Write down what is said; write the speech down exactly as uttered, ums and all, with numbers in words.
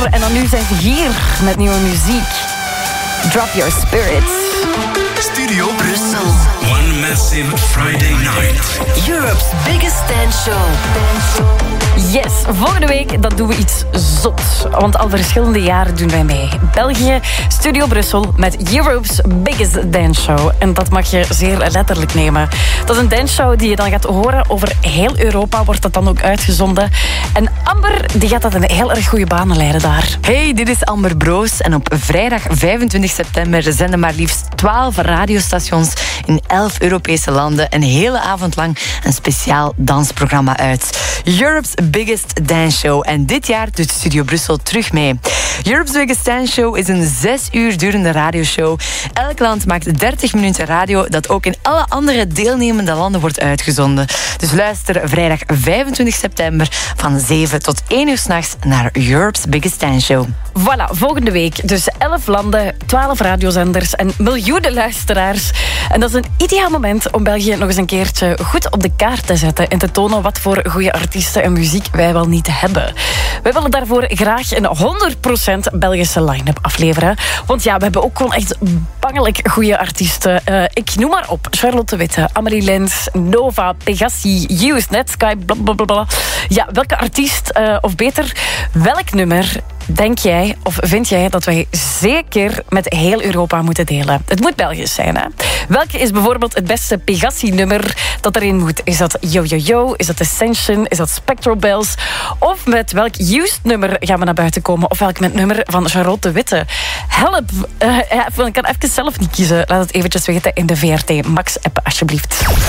daarvoor. En dan nu zijn ze hier met nieuwe muziek. Drop Your Spirits. Studio Brussel. One massive Friday night. Europe's biggest dance show. Yes, volgende week dat doen we iets zot. Want al verschillende jaren doen wij mee. België, Studio Brussel met Europe's biggest dance show. En dat mag je zeer letterlijk nemen. Dat is een dance show die je dan gaat horen over heel Europa. Wordt dat dan ook uitgezonden. En Amber die gaat dat in heel erg goede banen leiden daar. Hey, dit is Amber Broos. En op vrijdag vijfentwintig september zenden maar liefst twaalf radiostations in elf Europese landen een hele avond lang een speciaal dansprogramma uit. Europe's Biggest Dance Show. En dit jaar doet Studio Brussel terug mee. Europe's Biggest Dance Show is een zes uur durende radioshow. Elk land maakt dertig minuten radio dat ook in alle andere deelnemende landen wordt uitgezonden. Dus luister vrijdag vijfentwintig september van zeven tot één uur 's nachts naar Europe's Biggest Dance Show. Voilà, volgende week. Dus elf landen, twaalf radiozenders en miljoenen luisteraars. En dat is een ideaal moment om België nog eens een keertje goed op de kaart te zetten en te tonen wat voor goede artiesten en muziek wij wel niet hebben. Wij willen daarvoor graag een honderd procent Belgische line-up afleveren. Want ja, we hebben ook gewoon echt bangelijk goede artiesten. Uh, ik noem maar op. Charlotte Witte, Amelie Lens, Nova, Pegasi, Used, Netsky, blablabla. Ja, welke artiest, uh, of beter, welk nummer denk jij of vind jij dat wij zeker met heel Europa moeten delen? Het moet Belgisch zijn, hè? Welke is bijvoorbeeld het beste Pegasi-nummer dat erin moet? Is dat Yo Yo Yo? Is dat Ascension? Is dat Spectral Bells? Of met welk Used-nummer gaan we naar buiten komen? Of welk met nummer van Charlotte Witte? Help! Uh, ik kan even zelf niet kiezen. Laat het eventjes weten in de V R T Max-app, alsjeblieft.